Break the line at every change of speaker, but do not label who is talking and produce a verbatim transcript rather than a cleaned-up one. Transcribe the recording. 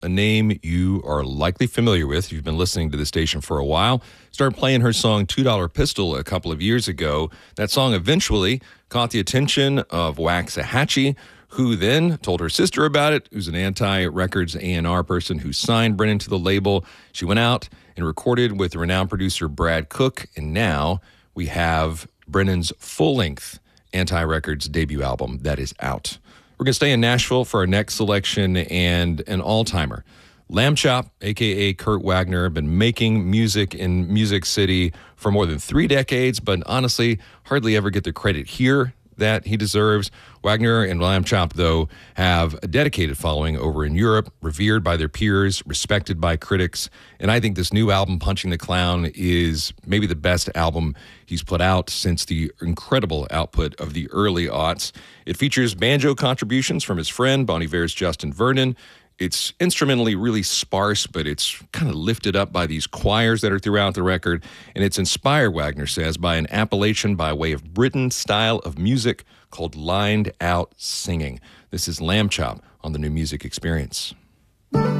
a name you are likely familiar with if you've been listening to the station for a while. Started playing her song two dollar Pistol a couple of years ago. That song eventually caught the attention of Waxahachie, who then told her sister about it, who's an Anti-Records A and R person who signed Brennan to the label. She went out and recorded with renowned producer Brad Cook, and now we have Brennan's full-length Anti-Records debut album that is out. We're going to stay in Nashville for our next selection, and an all-timer. Lamb Chop, a k a. Kurt Wagner, been making music in Music City for more than three decades, but honestly, hardly ever get the credit here that he deserves. Wagner and Lamb Chop, though, have a dedicated following over in Europe, revered by their peers, respected by critics, and I think this new album, Punching the Clown, is maybe the best album he's put out since the incredible output of the early aughts. It features banjo contributions from his friend, Bon Iver's Justin Vernon. It's instrumentally really sparse, but it's kind of lifted up by these choirs that are throughout the record. And it's inspired, Wagner says, by an appellation by way of Britain style of music called lined out singing. This is Lamb Chop on the New Music Experience.